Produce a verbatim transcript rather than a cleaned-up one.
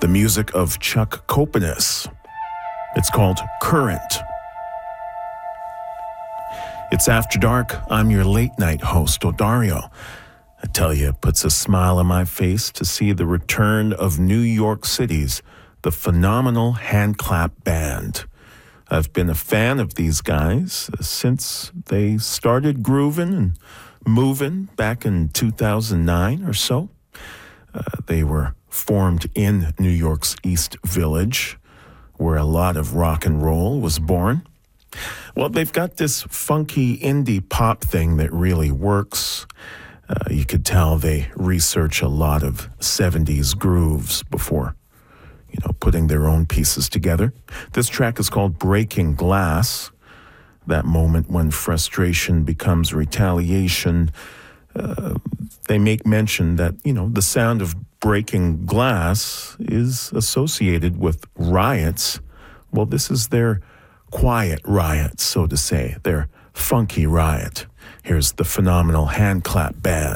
the music of Chuck Copenis. It's called Current. It's After Dark. I'm your late-night host, Odario. I tell you, it puts a smile on my face to see the return of New York City's The Phenomenal Handclap Band. I've been a fan of these guys since they started grooving and moving back in two thousand nine or so. Uh, they were formed in New York's East Village, where a lot of rock and roll was born. Well, they've got this funky indie pop thing that really works. Uh, you could tell they research a lot of seventies grooves before, you know, putting their own pieces together. This track is called Breaking Glass. That moment when frustration becomes retaliation. Uh, they make mention that, you know, the sound of breaking glass is associated with riots. Well, this is their quiet riot, so to say, their funky riot. Here's the Phenomenal Handclap Band.